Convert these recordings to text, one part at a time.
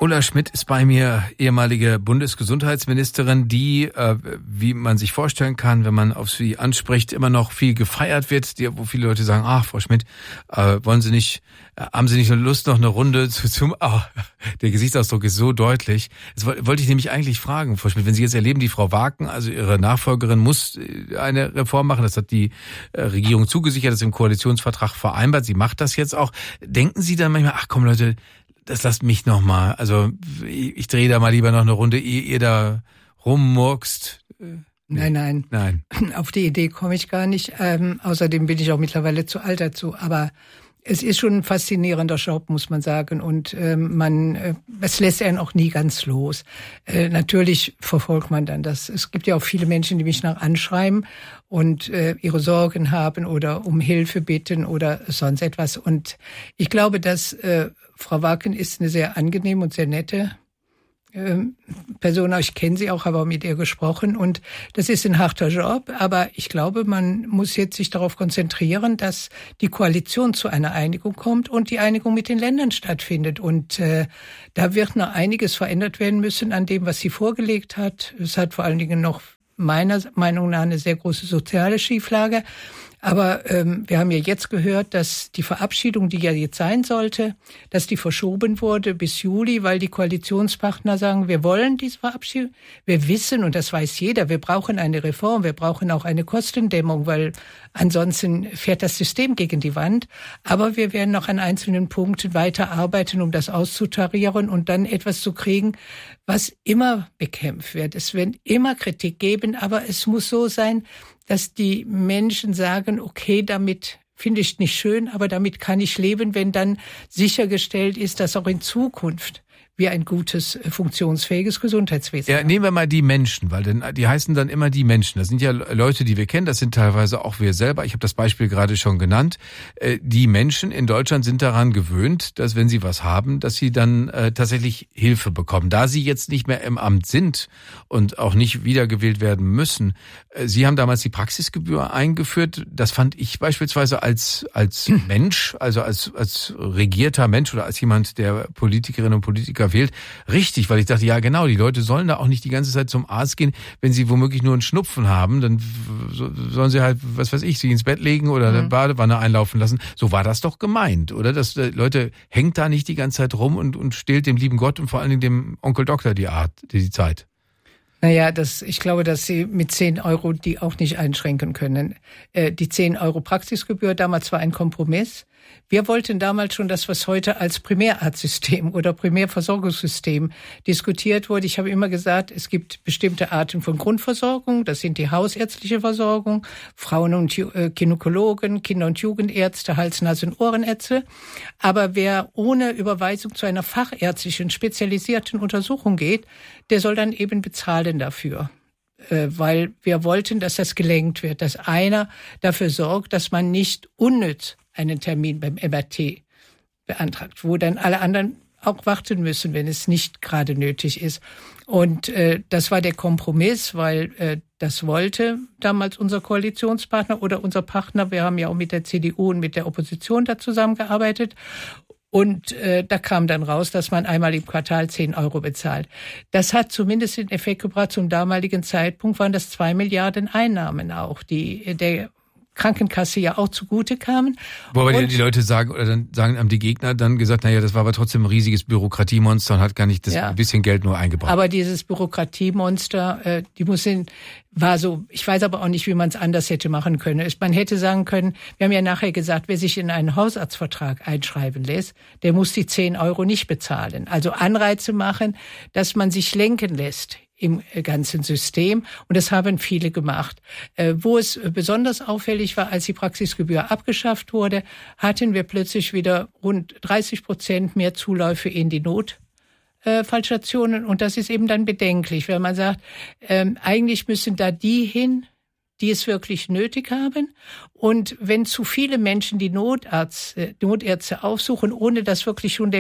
Ulla Schmidt ist bei mir, ehemalige Bundesgesundheitsministerin, die, wie man sich vorstellen kann, wenn man auf sie anspricht, immer noch viel gefeiert wird, wo viele Leute sagen, ach, Frau Schmidt, haben Sie nicht Lust, noch eine Runde der Gesichtsausdruck ist so deutlich. Das wollte ich nämlich eigentlich fragen, Frau Schmidt, wenn Sie jetzt erleben, die Frau Waken, also Ihre Nachfolgerin, muss eine Reform machen, das hat die Regierung zugesichert, das ist im Koalitionsvertrag vereinbart, sie macht das jetzt auch. Denken Sie dann manchmal, ach komm Leute, das lasst mich noch mal, also ich drehe da mal lieber noch eine Runde, ehe ihr da rummurkst? Nein. Auf die Idee komme ich gar nicht. Außerdem bin ich auch mittlerweile zu alt dazu. Aber es ist schon ein faszinierender Job, muss man sagen. Und es lässt einen auch nie ganz los. Natürlich verfolgt man dann das. Es gibt ja auch viele Menschen, die mich anschreiben und ihre Sorgen haben oder um Hilfe bitten oder sonst etwas. Und ich glaube, dass Frau Waken ist eine sehr angenehme und sehr nette Person. Ich kenne sie auch, habe mit ihr gesprochen. Und das ist ein harter Job. Aber ich glaube, man muss jetzt sich darauf konzentrieren, dass die Koalition zu einer Einigung kommt und die Einigung mit den Ländern stattfindet. Und da wird noch einiges verändert werden müssen an dem, was sie vorgelegt hat. Es hat vor allen Dingen noch meiner Meinung nach eine sehr große soziale Schieflage. Aber wir haben ja jetzt gehört, dass die Verabschiedung, die ja jetzt sein sollte, dass die verschoben wurde bis Juli, weil die Koalitionspartner sagen, wir wollen diese Verabschiedung. Wir wissen, und das weiß jeder, wir brauchen eine Reform, wir brauchen auch eine Kostendämmung, weil ansonsten fährt das System gegen die Wand. Aber wir werden noch an einzelnen Punkten weiter arbeiten, um das auszutarieren und dann etwas zu kriegen, was immer bekämpft wird. Es wird immer Kritik geben, aber es muss so sein, dass die Menschen sagen, okay, damit finde ich nicht schön, aber damit kann ich leben, wenn dann sichergestellt ist, dass auch in Zukunft wir ein gutes, funktionsfähiges Gesundheitswesen haben. Nehmen wir mal die Menschen, weil die heißen dann immer die Menschen. Das sind ja Leute, die wir kennen, das sind teilweise auch wir selber. Ich habe das Beispiel gerade schon genannt. Die Menschen in Deutschland sind daran gewöhnt, dass wenn sie was haben, dass sie dann tatsächlich Hilfe bekommen. Da sie jetzt nicht mehr im Amt sind und auch nicht wiedergewählt werden müssen. Sie haben damals die Praxisgebühr eingeführt. Das fand ich beispielsweise als Mensch, also als regierter Mensch oder als jemand, der Politikerinnen und Politiker wählt, richtig, weil ich dachte, ja genau, die Leute sollen da auch nicht die ganze Zeit zum Arzt gehen, wenn sie womöglich nur einen Schnupfen haben, dann sollen sie halt, was weiß ich, sich ins Bett legen oder eine Badewanne einlaufen lassen. So war das doch gemeint, oder? Dass Leute hängt da nicht die ganze Zeit rum und stehlt dem lieben Gott und vor allen Dingen dem Onkel Doktor die Zeit. Naja, ich glaube, dass Sie mit 10 Euro die auch nicht einschränken können. Die 10 Euro Praxisgebühr damals war ein Kompromiss. Wir wollten damals schon das, was heute als Primärarztsystem oder Primärversorgungssystem diskutiert wurde. Ich habe immer gesagt, es gibt bestimmte Arten von Grundversorgung. Das sind die hausärztliche Versorgung, Frauen- und Gynäkologen, Kinder- und Jugendärzte, Hals-, Nasen- und Ohrenärzte. Aber wer ohne Überweisung zu einer fachärztlichen, spezialisierten Untersuchung geht, der soll dann eben bezahlen dafür. Weil wir wollten, dass das gelenkt wird, dass einer dafür sorgt, dass man nicht unnütz einen Termin beim MRT beantragt, wo dann alle anderen auch warten müssen, wenn es nicht gerade nötig ist. Und das war der Kompromiss, weil das wollte damals unser Koalitionspartner oder unser Partner. Wir haben ja auch mit der CDU und mit der Opposition da zusammengearbeitet. Und da kam dann raus, dass man einmal im Quartal 10 Euro bezahlt. Das hat zumindest den Effekt gebracht, zum damaligen Zeitpunkt waren das 2 Milliarden Einnahmen auch, die der Krankenkasse ja auch zugute kamen. Wobei die Leute sagen, oder dann haben die Gegner dann gesagt, naja, das war aber trotzdem ein riesiges Bürokratiemonster und hat gar nicht das bisschen Geld nur eingebracht. Aber dieses Bürokratiemonster, war so, ich weiß aber auch nicht, wie man es anders hätte machen können. Man hätte sagen können, wir haben ja nachher gesagt, wer sich in einen Hausarztvertrag einschreiben lässt, der muss die 10 Euro nicht bezahlen. Also Anreize machen, dass man sich lenken lässt im ganzen System. Und das haben viele gemacht. Wo es besonders auffällig war, als die Praxisgebühr abgeschafft wurde, hatten wir plötzlich wieder rund 30% mehr Zuläufe in die Notfallstationen. Und das ist eben dann bedenklich, weil man sagt, eigentlich müssen da die hin, die es wirklich nötig haben. Und wenn zu viele Menschen die Notärzte aufsuchen, ohne dass wirklich schon der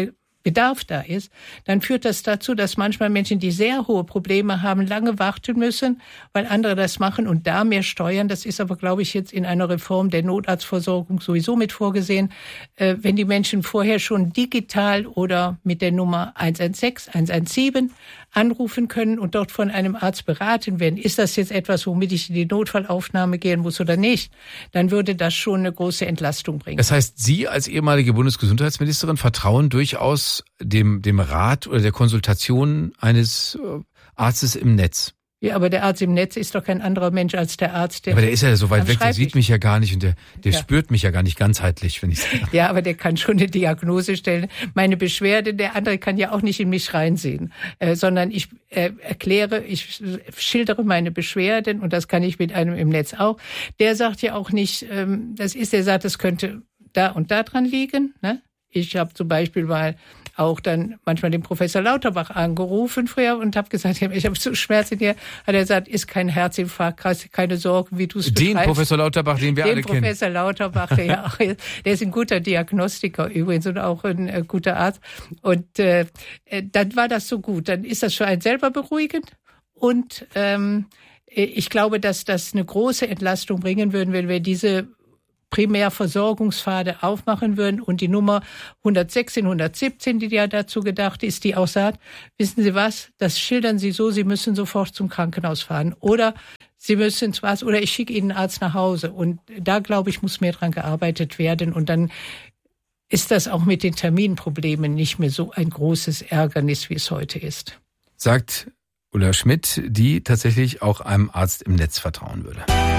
Bedarf da ist, dann führt das dazu, dass manchmal Menschen, die sehr hohe Probleme haben, lange warten müssen, weil andere das machen und da mehr steuern. Das ist aber, glaube ich, jetzt in einer Reform der Notarztversorgung sowieso mit vorgesehen. Wenn die Menschen vorher schon digital oder mit der Nummer 116, 117 anrufen können und dort von einem Arzt beraten werden, ist das jetzt etwas, womit ich in die Notfallaufnahme gehen muss oder nicht, dann würde das schon eine große Entlastung bringen. Das heißt, Sie als ehemalige Bundesgesundheitsministerin vertrauen durchaus dem Rat oder der Konsultation eines Arztes im Netz. Ja, aber der Arzt im Netz ist doch kein anderer Mensch als der Arzt, der. Aber der ist ja so weit weg, der sieht mich ja gar nicht und der spürt mich ja gar nicht ganzheitlich, wenn ich sage. Ja, aber der kann schon eine Diagnose stellen. Meine Beschwerde, der andere kann ja auch nicht in mich reinsehen, sondern ich ich schildere meine Beschwerden und das kann ich mit einem im Netz auch. Der sagt ja auch nicht, der sagt, es könnte da und da dran liegen, ne? Ich habe zum Beispiel mal auch dann manchmal den Professor Lauterbach angerufen früher und habe gesagt, ich habe so Schmerzen hier. Hat er gesagt, ist kein Herzinfarkt, keine Sorgen, wie du es beschreibst. Den Professor Lauterbach, den wir alle kennen. Den Professor Lauterbach, der ist ein guter Diagnostiker übrigens und auch ein guter Arzt. Und dann war das so gut. Dann ist das für einen selber beruhigend und ich glaube, dass das eine große Entlastung bringen würden, wenn wir diese Primärversorgungspfade aufmachen würden und die Nummer 116, 117, die ja dazu gedacht ist, die auch sagt, wissen Sie was, das schildern Sie so, Sie müssen sofort zum Krankenhaus fahren oder Sie müssen was oder ich schicke Ihnen einen Arzt nach Hause. Und da, glaube ich, muss mehr dran gearbeitet werden und dann ist das auch mit den Terminproblemen nicht mehr so ein großes Ärgernis, wie es heute ist. Sagt Ulla Schmidt, die tatsächlich auch einem Arzt im Netz vertrauen würde.